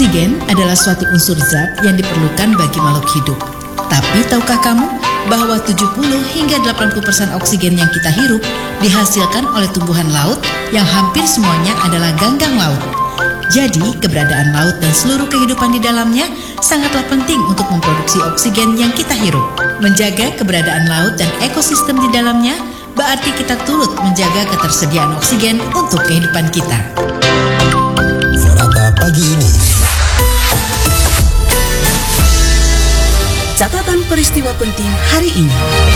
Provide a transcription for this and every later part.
Oksigen adalah suatu unsur zat yang diperlukan bagi makhluk hidup. Tapi tahukah kamu bahwa 70 hingga 80% oksigen yang kita hirup dihasilkan oleh tumbuhan laut yang hampir semuanya adalah ganggang laut. Jadi, keberadaan laut dan seluruh kehidupan di dalamnya sangatlah penting untuk memproduksi oksigen yang kita hirup. Menjaga keberadaan laut dan ekosistem di dalamnya berarti kita turut menjaga ketersediaan oksigen untuk kehidupan kita. Warata pagi ini. Catatan peristiwa penting hari ini.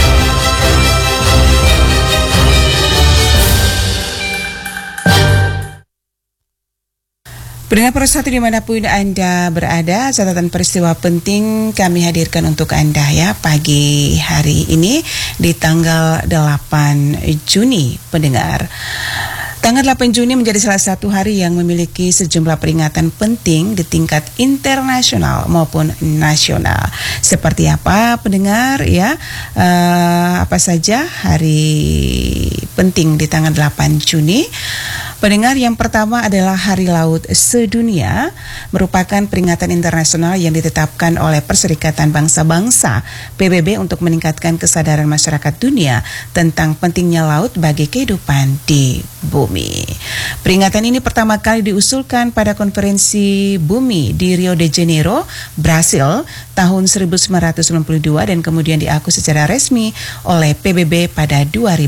Pendengar Persatu dimanapun Anda berada, catatan peristiwa penting kami hadirkan untuk Anda ya pagi hari ini di tanggal 8 Juni pendengar. Tanggal 8 Juni menjadi salah satu hari yang memiliki sejumlah peringatan penting di tingkat internasional maupun nasional. Seperti apa pendengar ya? Apa saja hari penting di tanggal 8 Juni? Pendengar, yang pertama adalah Hari Laut Sedunia, merupakan peringatan internasional yang ditetapkan oleh Perserikatan Bangsa-Bangsa PBB untuk meningkatkan kesadaran masyarakat dunia tentang pentingnya laut bagi kehidupan di bumi. Peringatan ini pertama kali diusulkan pada konferensi bumi di Rio de Janeiro, Brasil tahun 1992 dan kemudian diakui secara resmi oleh PBB pada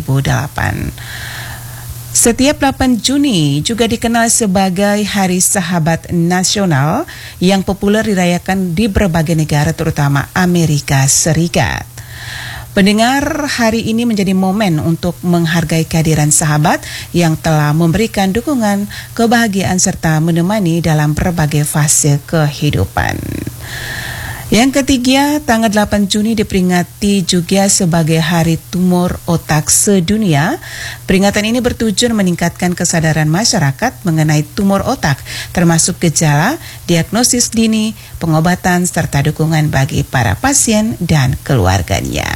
2008. Setiap 8 Juni juga dikenal sebagai Hari Sahabat Nasional yang populer dirayakan di berbagai negara terutama Amerika Serikat. Pendengar, hari ini menjadi momen untuk menghargai kehadiran sahabat yang telah memberikan dukungan, kebahagiaan serta menemani dalam berbagai fase kehidupan. Yang ketiga, tanggal 8 Juni diperingati juga sebagai Hari Tumor Otak Sedunia. Peringatan ini bertujuan meningkatkan kesadaran masyarakat mengenai tumor otak, termasuk gejala, diagnosis dini, pengobatan, serta dukungan bagi para pasien dan keluarganya.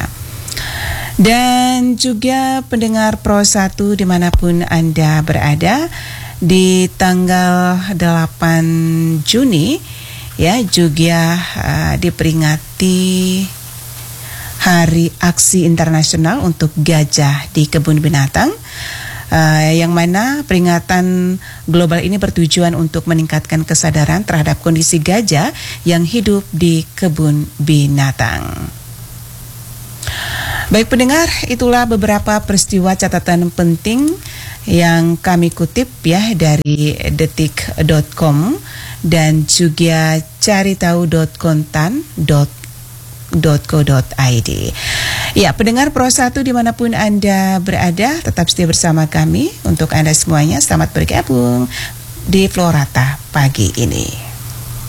Dan juga pendengar Pro 1 dimanapun Anda berada, di tanggal 8 Juni ya juga diperingati Hari Aksi Internasional untuk Gajah di Kebun Binatang, yang mana peringatan global ini bertujuan untuk meningkatkan kesadaran terhadap kondisi gajah yang hidup di kebun binatang. Baik pendengar, itulah beberapa peristiwa catatan penting yang kami kutip ya dari detik.com dan juga caritahu.kontan.co.id. Ya, pendengar Pro 1 dimanapun Anda berada, tetap setia bersama kami. Untuk Anda semuanya, selamat bergabung di Florata pagi ini.